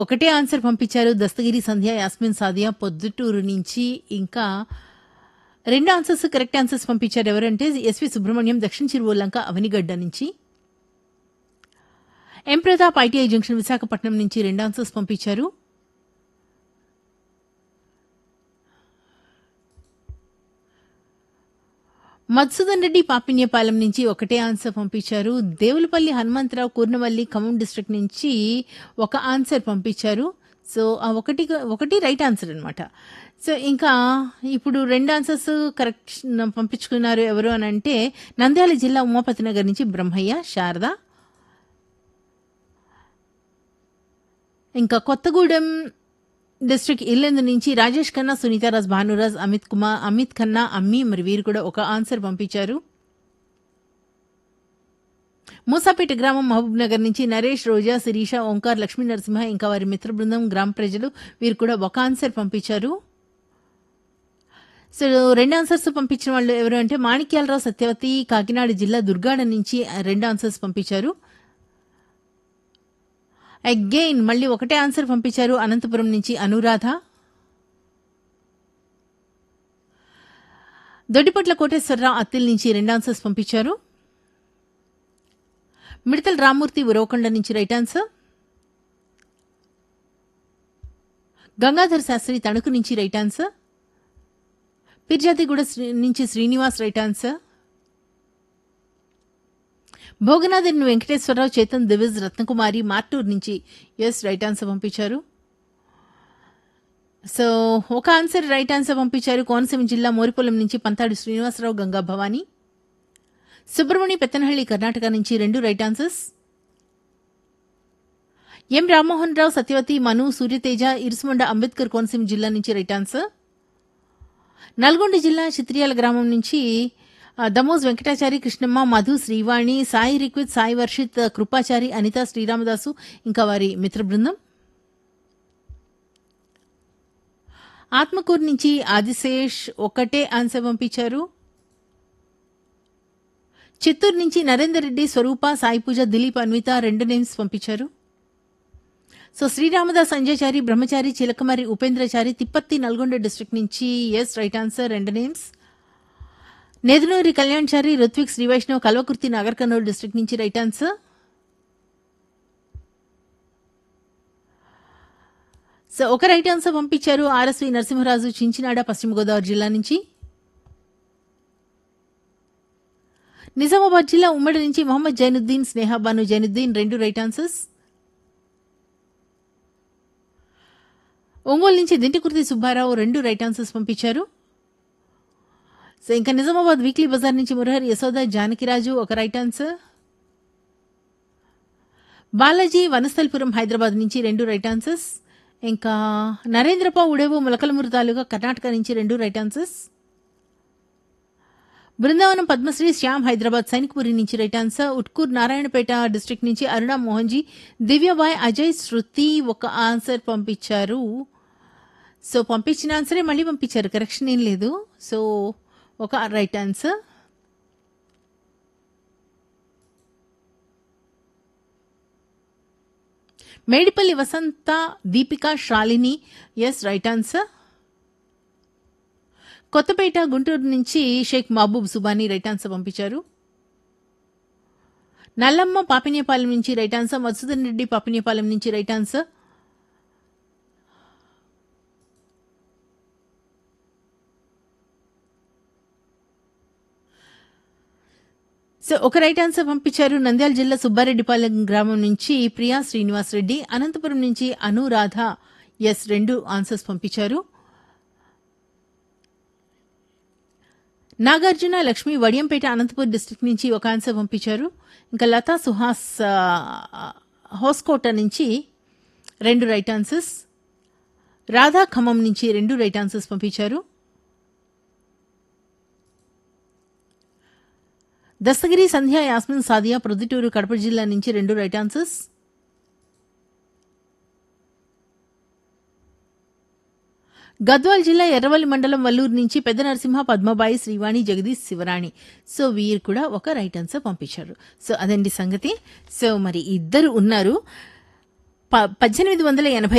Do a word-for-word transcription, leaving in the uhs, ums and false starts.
ఒకటే ఆన్సర్ పంపించారు దస్తగిరి సంధ్య, యాస్మిన్ సాదియా పొద్దుటూరు నుంచి. ఇంకా రెండు ఆన్సర్స్ కరెక్ట్ ఆన్సర్స్ పంపించారు. ఎవరంటే ఎస్వి సుబ్రహ్మణ్యం, దక్షిణ చిరువల్లంక, అవనిగడ్డ నుంచి. ఎం ప్రతాప్ ఐటీఐ జంక్షన్ విశాఖపట్నం నుంచి రెండు ఆన్సర్స్ పంపించారు. మధుసూదన్ రెడ్డి పాపిన్యపాలెం నుంచి ఒకటే ఆన్సర్ పంపించారు. దేవులపల్లి హనుమంతరావు కూర్నవల్లి ఖమ్మం డిస్ట్రిక్ట్ నుంచి ఒక ఆన్సర్ పంపించారు. సో ఆ ఒకటి ఒకటి రైట్ ఆన్సర్ అనమాట. సో ఇంకా ఇప్పుడు రెండు ఆన్సర్స్ కరెక్ట్ పంపించుకున్నారు. ఎవరు అని అంటే నంద్యాల జిల్లా ఉమాపతి నగర్ నుంచి బ్రహ్మయ్య, శారద. ఇంకా కొత్తగూడెం డిస్ట్రిక్ట్ ఇల్లెందు నుంచి రాజేష్ ఖన్నా, సునీతారాజ్, భానురాజ్, అమిత్ కుమార్, అమిత్ ఖన్నా, అమ్మి మరి వీరు కూడా ఒక ఆన్సర్ పంపించారు. మూసాపేట గ్రామం మహబూబ్ నగర్ నుంచి నరేష్, రోజా, శిరీష, ఓంకార్, లక్ష్మీ నరసింహ ఇంకా వారి మిత్ర బృందం, గ్రామ ప్రజలు వీరు కూడా ఒక ఆన్సర్ పంపించారు. సో రెండు ఆన్సర్స్ పంపించిన వాళ్ళు ఎవరు అంటే మాణిక్యాలరావు, సత్యవతి, కాకినాడ జిల్లా దుర్గాడ నుంచి రెండు ఆన్సర్స్ పంపించారు. అగైన్ మళ్ళీ ఒకటే ఆన్సర్ పంపించారు అనంతపురం నుంచి అనురాధ. దొడ్డిపట్ల కోటేశ్వరరావు అత్తిల్ నుంచి రెండు ఆన్సర్స్ పంపించారు. మిడతల రామ్మూర్తి ఉరవకొండ నుంచి రైట్ ఆన్సర్. గంగాధర్ శాస్త్రి తణుకు నుంచి రైట్ ఆన్సర్. పిర్జాతిగూడ నుంచి శ్రీనివాస్ రైట్ ఆన్సర్. భోగనాథన్ వెంకటేశ్వరరావు, చేతన్, దివిజ్, రత్నకుమారి మార్టూర్ నుంచి ఎస్ రైట్ ఆన్సర్ పంపించారు. సో ఒక ఆన్సర్ రైట్ ఆన్సర్ పంపించారు కోనసీమ జిల్లా మోరిపొలం నుంచి పంతాడు శ్రీనివాసరావు, గంగా భవాని. సుబ్రహ్మణ్య పెత్తనహళ్లి కర్ణాటక నుంచి రెండు రైట్ ఆన్సర్స్. ఎం రామ్మోహన్ రావు, సత్యవతి, మను, సూర్యతేజ, ఇరుసుమండ అంబేద్కర్ కోనసీమ జిల్లా నుంచి రైట్ ఆన్సర్. నల్గొండ జిల్లా చిత్రియాల గ్రామం నుంచి దమోజ్ వెంకటాచారి, కృష్ణమ్మ, మధు, శ్రీవాణి, సాయి రిక్విత్, సాయి వర్షిత్, కృపాచారి, అనిత, శ్రీరామదాసు ఇంకా వారి మిత్ర బృందం. ఆత్మకూరు నుంచి ఆదిశేష్ ఒకటే ఆన్సర్ పంపించారు. చిత్తూరు నుంచి నరేందర్ రెడ్డి, స్వరూప, సాయి పూజ, దిలీప్, అన్విత రెండు నేమ్స్ పంపించారు. సో శ్రీరామదాస్, అంజయచారి, బ్రహ్మచారి, చిలకమరి, ఉపేంద్రచారి, తిప్పత్తి, నల్గొండ డిస్ట్రిక్ట్ నుంచి ఎస్ రైట్ ఆన్సర్ రెండు నేమ్స్. నేదునూరి కళ్యాణ్చారి, రుత్విక్, శ్రీవైష్ణవ్, కల్వకుర్తి, నాగర్ కర్నూలు డిస్ట్రిక్ట్ నుంచి రైట్ ఆన్సర్. సో ఒక రైట్ ఆన్సర్ పంపించారు ఆర్ఎస్వి నరసింహరాజు, చించినాడ, పశ్చిమ గోదావరి జిల్లా నుంచి. నిజామాబాద్ జిల్లా ఉమ్మడి నుంచి మొహమ్మద్ జైనుద్దీన్, స్నేహాబాను జైనుద్దీన్ రెండు రైట్ ఆన్సర్స్. ఒంగోలు నుంచి దింటికుర్తి సుబ్బారావు రెండు రైట్ ఆన్సర్స్ పంపించారు. సో ఇంకా నిజామాబాద్ వీక్లీ బజార్ నుంచి మురహరి, యశోద, జానకిరాజు ఒక రైట్ ఆన్సర్. బాలాజీ, వనస్థలిపురం హైదరాబాద్ నుంచి రెండు రైట్ ఆన్సర్స్. ఇంకా నరేంద్రపా ఉడేవు, ములకలమూరు తాలూకా కర్ణాటక నుంచి రెండు రైట్ ఆన్సర్స్. బృందావనం పద్మశ్రీ, శ్యామ్, హైదరాబాద్ సైనిక్పురి నుంచి right answer. Utkoor Narayanpet district నుంచి అరుణ మోహన్జీ, దివ్యబాయ్, అజయ్, శృతి ఒక ఆన్సర్ పంపించారు. సో పంపించిన ఆన్సరే మళ్ళీ పంపించారు, కరెక్షన్ ఏం లేదు. సో ఒక రైట్ ఆన్సర్. మేడిపల్లి వసంత, Deepika, Shalini yes right answer. Kothapeta Guntur నుంచి షేక్ మహబూబ్ సుబానీ రైట్ ఆన్సర్ పంపించారు. నల్లమ్మ పాపినేపాలెం నుంచి రైట్ ఆన్సర్. మధుసూదన్ రెడ్డి పాపినేపాలెం నుంచి రైట్ ఆన్సర్. సో ఒక రైట్ ఆన్సర్ పంపించారు నంద్యాల జిల్లా సుబ్బారెడ్డిపాలెం గ్రామం నుంచి ప్రియా శ్రీనివాస్ రెడ్డి. అనంతపురం నుంచి అనురాధ ఎస్ రెండు ఆన్సర్స్ పంపించారు. నాగార్జున, లక్ష్మి, వడియంపేట, అనంతపురం డిస్ట్రిక్ట్ నుంచి ఒక ఆన్సర్ పంపించారు. ఇంకా లతా సుహాస్ హోస్కోట నుంచి రెండు రైట్ ఆన్సర్స్. రాధా ఖమ్మం నుంచి రెండు రైట్ ఆన్సర్స్ పంపించారు. దస్తగిరి సంధ్య, యాస్మిన్ సాదియా, ప్రొద్దుటూరు కడప జిల్లా నుంచి రెండు రైట్ ఆన్సర్స్. గద్వాల్ జిల్లా ఎర్రవల్లి మండలం వల్లూరు నుంచి పెద్ద నరసింహ, పద్మబాయి, శ్రీవాణి, జగదీష్, శివరాణి. సో వీరు కూడా ఒక రైట్ ఆన్సర్ పంపించారు. సో అదండి సంగతి. సో మరి ఇద్దరు ఉన్నారు. ప పద్దెనిమిది వందల ఎనభై